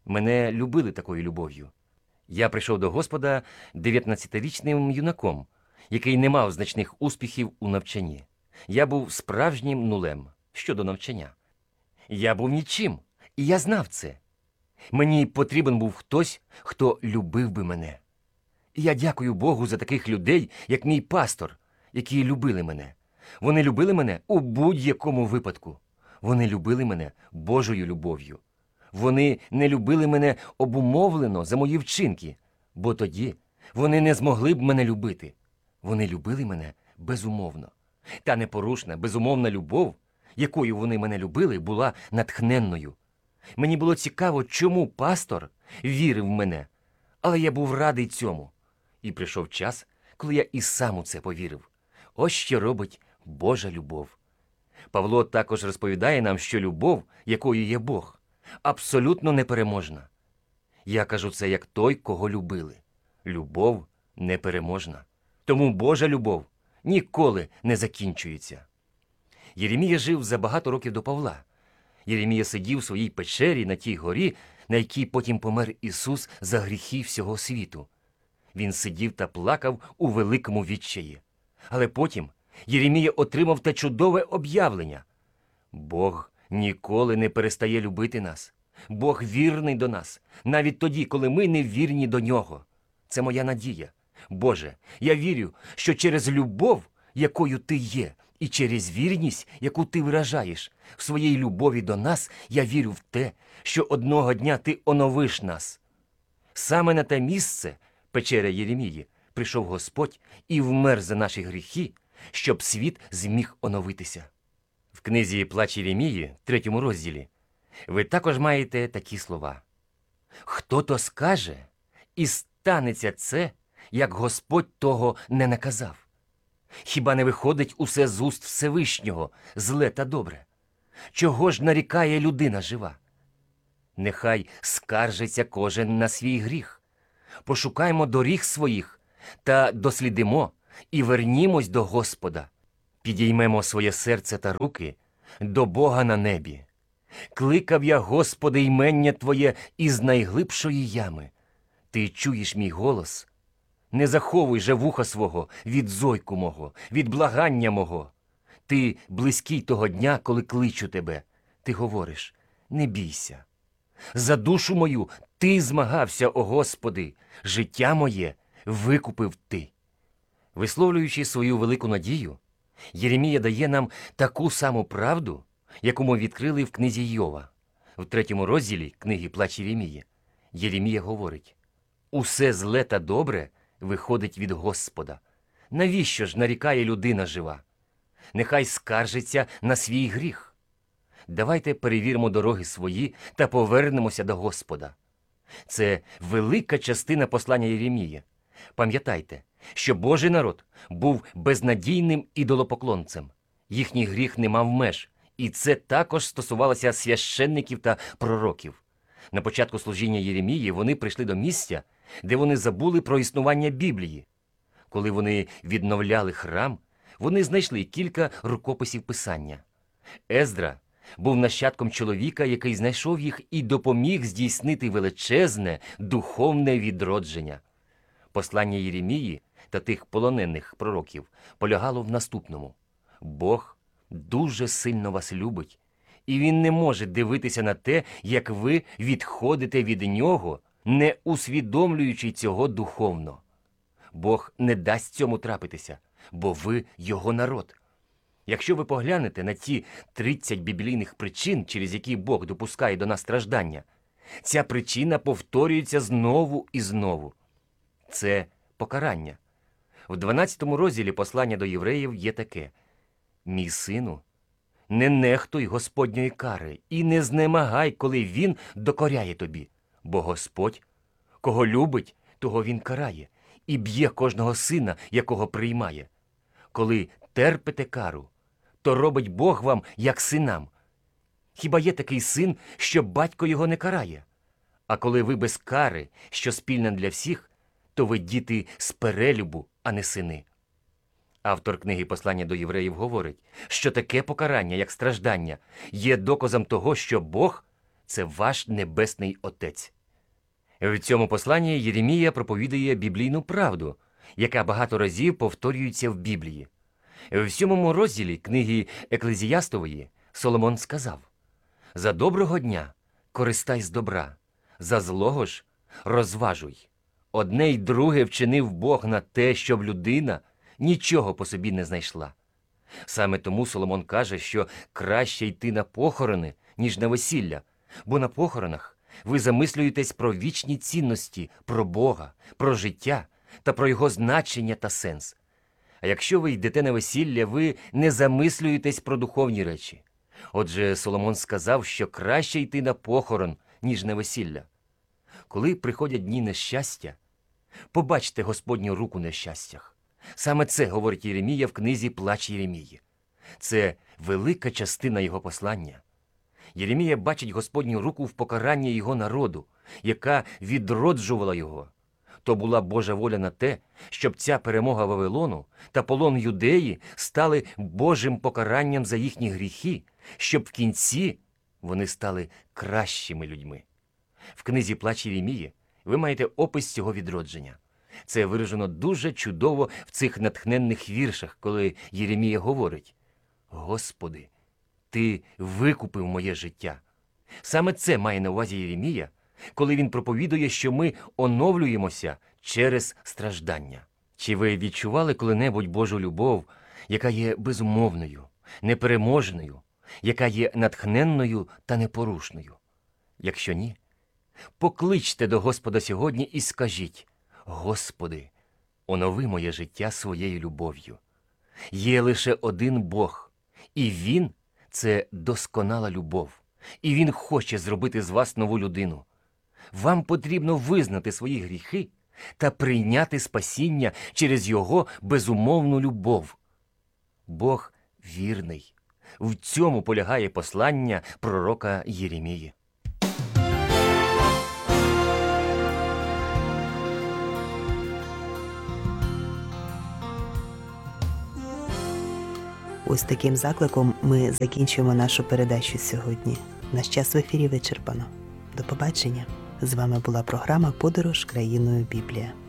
Мене любили такою любов'ю. Я прийшов до Господа 19-річним юнаком, який не мав значних успіхів у навчанні. Я був справжнім нулем щодо навчання. Я був нічим, і я знав це. Мені потрібен був хтось, хто любив би мене. І я дякую Богу за таких людей, як мій пастор, які любили мене. Вони любили мене у будь-якому випадку. Вони любили мене Божою любов'ю. Вони не любили мене обумовлено за мої вчинки, бо тоді вони не змогли б мене любити. Вони любили мене безумовно. Та непорушна, безумовна любов, якою вони мене любили, була натхненною. Мені було цікаво, чому пастор вірив в мене, але я був радий цьому. І прийшов час, коли я і сам у це повірив. Ось що робить Божа любов. Павло також розповідає нам, що любов, якою є Бог, абсолютно непереможна. Я кажу це як той, кого любили. Любов непереможна. Тому Божа любов ніколи не закінчується. Єремія жив за багато років до Павла. Єремія сидів у своїй печері на тій горі, на якій потім помер Ісус за гріхи всього світу. Він сидів та плакав у великому відчаї. Але потім Єремія отримав те чудове об'явлення. Бог ніколи не перестає любити нас. Бог вірний до нас, навіть тоді, коли ми не вірні до Нього. Це моя надія. Боже, я вірю, що через любов, якою Ти є, і через вірність, яку Ти виражаєш в своїй любові до нас, я вірю в те, що одного дня Ти оновиш нас. Саме на те місце, печера Єремії, прийшов Господь і вмер за наші гріхи, щоб світ зміг оновитися. В книзі «Плач Єремії», 3 розділі, ви також маєте такі слова. «Хто-то скаже, і станеться це, як Господь того не наказав. Хіба не виходить усе з уст Всевишнього, зле та добре? Чого ж нарікає людина жива? Нехай скаржиться кожен на свій гріх. Пошукаймо доріг своїх та дослідимо і вернімось до Господа. Підіймемо своє серце та руки до Бога на небі. Кликав я, Господи, ймення Твоє із найглибшої ями. Ти чуєш мій голос? Не заховуй же вуха свого від зойку мого, від благання мого. Ти близький того дня, коли кличу тебе. Ти говориш, не бійся. За душу мою Ти змагався, о Господи, життя моє викупив Ти. Висловлюючи свою велику надію, Єремія дає нам таку саму правду, яку ми відкрили в книзі Йова. В 3 розділі книги «Плач Єремії» Єремія говорить: «Усе зле та добре виходить від Господа. Навіщо ж нарікає людина жива? Нехай скаржиться на свій гріх. Давайте перевіримо дороги свої та повернемося до Господа». Це велика частина послання Єремії. Пам'ятайте, що Божий народ був безнадійним ідолопоклонцем. Їхній гріх не мав меж, і це також стосувалося священників та пророків. На початку служіння Єремії вони прийшли до місця, де вони забули про існування Біблії. Коли вони відновляли храм, вони знайшли кілька рукописів Писання. Ездра був нащадком чоловіка, який знайшов їх і допоміг здійснити величезне духовне відродження. Послання Єремії та тих полонених пророків полягало в наступному. Бог дуже сильно вас любить, і Він не може дивитися на те, як ви відходите від Нього, не усвідомлюючи цього духовно. Бог не дасть цьому трапитися, бо ви Його народ. Якщо ви поглянете на ті 30 біблійних причин, через які Бог допускає до нас страждання, ця причина повторюється знову і знову. Це покарання. В 12 розділі послання до євреїв є таке: «Мій сину, не нехтуй Господньої кари і не знемагай, коли Він докоряє тобі, бо Господь, кого любить, того Він карає, і б'є кожного сина, якого приймає. Коли терпите кару, то робить Бог вам, як синам. Хіба є такий син, що батько його не карає? А коли ви без кари, що спільна для всіх, то ви діти з перелюбу, а не сини». Автор книги «Послання до євреїв» говорить, що таке покарання, як страждання, є доказом того, що Бог це ваш Небесний Отець. В цьому посланні Єремія проповідує біблійну правду, яка багато разів повторюється в Біблії. В 7 розділі книги Еклезіастової Соломон сказав: «За доброго дня користай з добра, за злого ж розважуй. Одне й друге вчинив Бог на те, щоб людина нічого по собі не знайшла». Саме тому Соломон каже, що краще йти на похорони, ніж на весілля, бо на похоронах ви замислюєтесь про вічні цінності, про Бога, про життя та про його значення та сенс. А якщо ви йдете на весілля, ви не замислюєтесь про духовні речі. Отже, Соломон сказав, що краще йти на похорон, ніж на весілля. Коли приходять дні нещастя, побачте Господню руку на щастях. Саме це говорить Єремія в книзі «Плач Єремії». Це велика частина його послання. Єремія бачить Господню руку в покаранні його народу, яка відроджувала його. То була Божа воля на те, щоб ця перемога Вавилону та полон Юдеї стали Божим покаранням за їхні гріхи, щоб в кінці вони стали кращими людьми. В книзі «Плач Єремії» ви маєте опис цього відродження. Це виражено дуже чудово в цих натхненних віршах, коли Єремія говорить: «Господи, Ти викупив моє життя». Саме це має на увазі Єремія, коли він проповідує, що ми оновлюємося через страждання. Чи ви відчували коли-небудь Божу любов, яка є безумовною, непереможною, яка є натхненною та непорушною? Якщо ні, покличте до Господа сьогодні і скажіть: «Господи, онови моє життя своєю любов'ю». Є лише один Бог, і Він – це досконала любов, і Він хоче зробити з вас нову людину. Вам потрібно визнати свої гріхи та прийняти спасіння через Його безумовну любов. Бог вірний. В цьому полягає послання пророка Єремії. Ось таким закликом ми закінчуємо нашу передачу сьогодні. Наш час в ефірі вичерпано. До побачення. З вами була програма «Подорож країною Біблія».